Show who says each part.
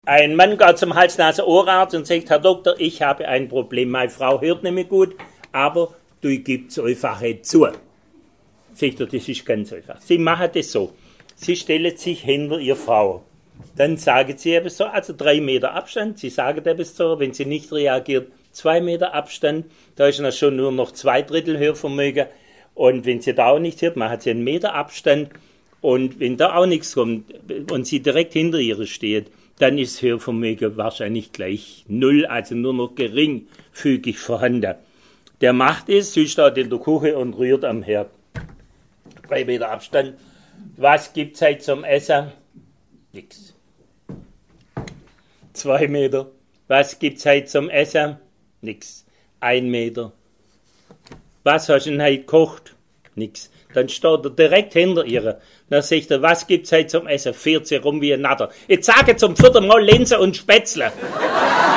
Speaker 1: Ein Mann geht zum Hals-Nase-Ohrarzt und sagt, Herr Doktor, ich habe ein Problem. Meine Frau hört nicht mehr gut, aber du gibst einfach zu. Sagt er, das ist ganz einfach. Sie machen das so. Sie stellen sich hinter ihre Frau. Dann sagen sie eben so, also 3 Meter Abstand. Sie sagen eben so, wenn sie nicht reagiert, 2 Meter Abstand. Da ist dann schon nur noch 2/3 Hörvermögen. Und wenn sie da auch nicht hört, machen sie 1 Meter Abstand. Und wenn da auch nichts kommt und sie direkt hinter ihr steht, dann ist Hörvermögen wahrscheinlich gleich 0, also nur noch geringfügig vorhanden. Der macht es, sie steht in der Küche und rührt am Herd. 3 Meter Abstand. Was gibt's heute zum Essen? Nix. 2 Meter. Was gibt's heute zum Essen? Nix. 1 Meter. Was hast du denn heute gekocht? Nix. Dann steht er direkt hinter ihr. Dann sagt er, was gibt's heute zum Essen? Fährt sie rum wie ein Natter. Jetzt sage zum 4. Mal Linse und Spätzle.